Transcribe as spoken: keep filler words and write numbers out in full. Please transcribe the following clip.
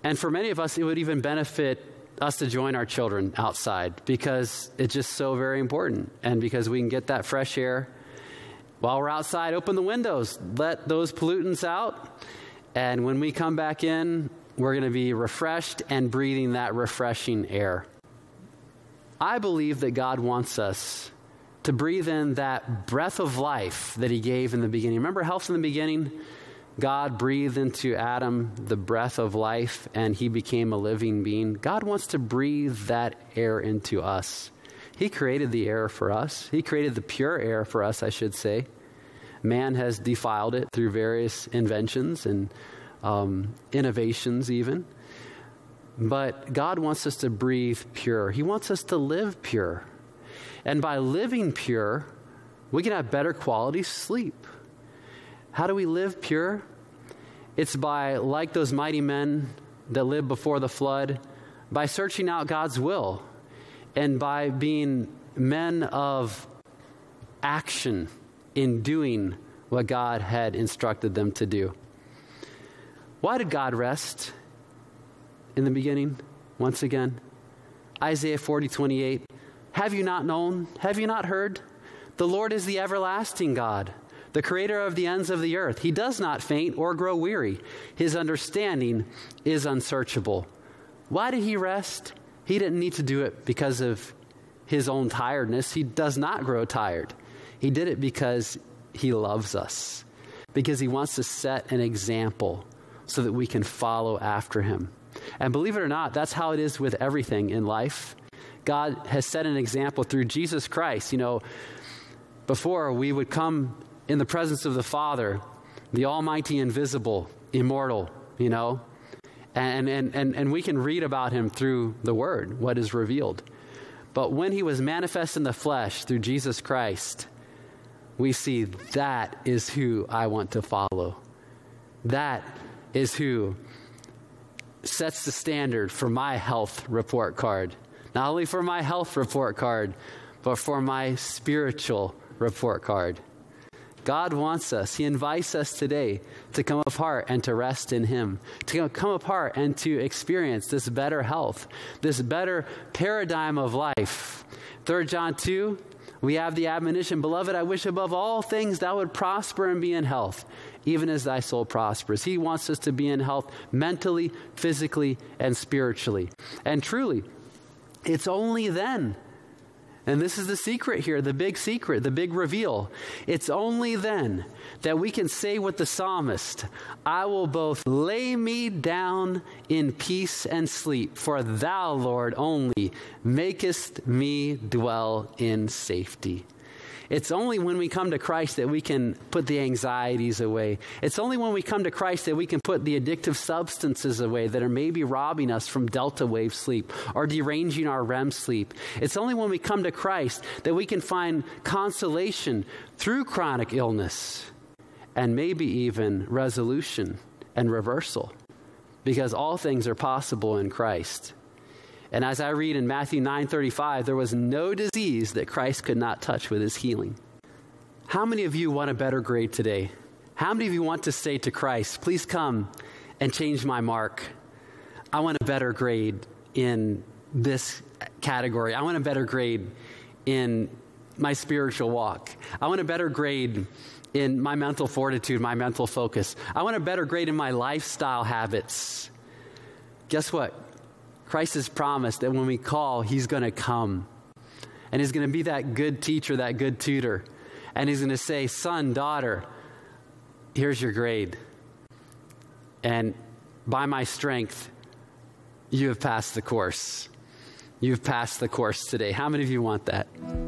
And for many of us, it would even benefit us to join our children outside because it's just so very important. And because we can get that fresh air while we're outside, open the windows, let those pollutants out. And when we come back in, we're going to be refreshed and breathing that refreshing air. I believe that God wants us to breathe in that breath of life that he gave in the beginning. Remember health in the beginning? God breathed into Adam the breath of life, and he became a living being. God wants to breathe that air into us. He created the air for us. He created the pure air for us, I should say. Man has defiled it through various inventions and um, innovations even. But God wants us to breathe pure. He wants us to live pure. And by living pure, we can have better quality sleep. How do we live pure? It's by, like those mighty men that lived before the flood, by searching out God's will and by being men of action in doing what God had instructed them to do. Why did God rest in the beginning? Once again, Isaiah forty twenty-eight. Have you not known? Have you not heard? The Lord is the everlasting God, the creator of the ends of the earth. He does not faint or grow weary. His understanding is unsearchable. Why did he rest? He didn't need to do it because of his own tiredness. He does not grow tired. He did it because he loves us, because he wants to set an example so that we can follow after him. And believe it or not, that's how it is with everything in life. God has set an example through Jesus Christ. You know, before we would come in the presence of the Father, the almighty, invisible, immortal, you know, and, and, and, and we can read about him through the word, what is revealed. But when he was manifest in the flesh through Jesus Christ, we see that is who I want to follow. That is who sets the standard for my health report card. Not only for my health report card, but for my spiritual report card. God wants us, he invites us today to come apart and to rest in him, to come apart and to experience this better health, this better paradigm of life. Third John two, we have the admonition, beloved, I wish above all things thou would prosper and be in health, even as thy soul prospers. He wants us to be in health mentally, physically, and spiritually. And truly, it's only then, and this is the secret here, the big secret, the big reveal. It's only then that we can say with the psalmist, I will both lay me down in peace and sleep, for thou, Lord, only makest me dwell in safety. It's only when we come to Christ that we can put the anxieties away. It's only when we come to Christ that we can put the addictive substances away that are maybe robbing us from delta wave sleep or deranging our R E M sleep. It's only when we come to Christ that we can find consolation through chronic illness and maybe even resolution and reversal, because all things are possible in Christ. And as I read in Matthew nine thirty-five, there was no disease that Christ could not touch with his healing. How many of you want a better grade today? How many of you want to say to Christ, please come and change my mark? I want a better grade in this category. I want a better grade in my spiritual walk. I want a better grade in my mental fortitude, my mental focus. I want a better grade in my lifestyle habits. Guess what? Christ has promised that when we call, he's going to come. And he's going to be that good teacher, that good tutor. And he's going to say, son, daughter, here's your grade. And by my strength, you have passed the course. You've passed the course today. How many of you want that?